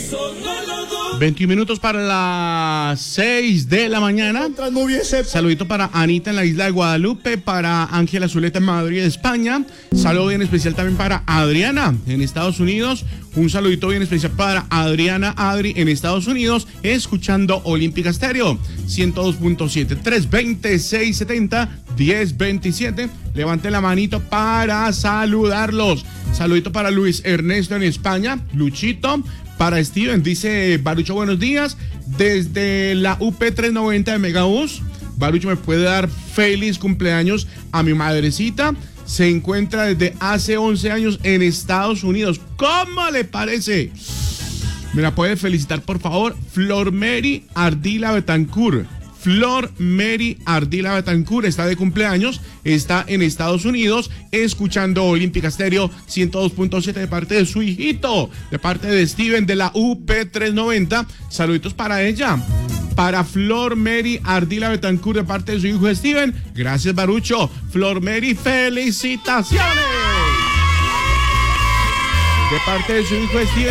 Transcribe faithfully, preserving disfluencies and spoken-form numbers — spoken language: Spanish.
veintiún minutos para las seis de la mañana. Saludito para Anita en la isla de Guadalupe, para Ángela Zuleta en Madrid, España. Saludo bien especial también para Adriana en Estados Unidos. Un saludito bien especial para Adriana Adri en Estados Unidos, escuchando Olímpica Estéreo ciento dos punto siete. Tres veinte, seis setenta, diez veintisiete. Levanten la manito para saludarlos. Saludito para Luis Ernesto en España, Luchito. Para Steven, dice Barucho, buenos días, desde la U P trescientos noventa de Megabús. Barucho, me puede dar feliz cumpleaños a mi madrecita. Se encuentra desde hace once años en Estados Unidos. ¿Cómo le parece? Me la puede felicitar, por favor, Flor Mary Ardila Betancourt. Flor Mary Ardila Betancourt está de cumpleaños, está en Estados Unidos, escuchando Olímpica Estéreo ciento dos punto siete de parte de su hijito, de parte de Steven de la U P trescientos noventa. Saluditos para ella. Para Flor Mary Ardila Betancourt de parte de su hijo Steven. Gracias, Barucho. Flor Mary, felicitaciones. De parte de su hijo Steven.